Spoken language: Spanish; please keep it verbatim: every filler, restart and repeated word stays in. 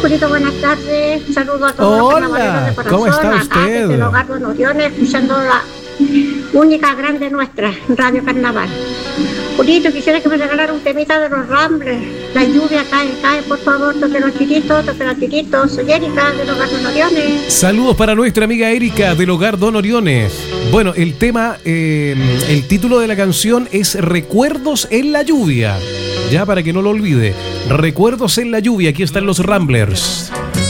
Julito, buenas tardes. Un saludo a todos los carnavaleros de corazón. ¿Cómo está usted? Acá desde el hogar Don Oriones, escuchando la única grande nuestra, Radio Carnaval. Julito, quisiera que me regalara un temita de los Ramblers. La lluvia cae, cae, por favor, toque los tiritos, toque los tiritos. Soy Erika, del hogar Don Oriones. Saludos para nuestra amiga Erika, del hogar Don Oriones. Bueno, el tema, eh, el título de la canción es Recuerdos en la lluvia. Ya, para que no lo olvide. Recuerdos en la lluvia, aquí están los Ramblers.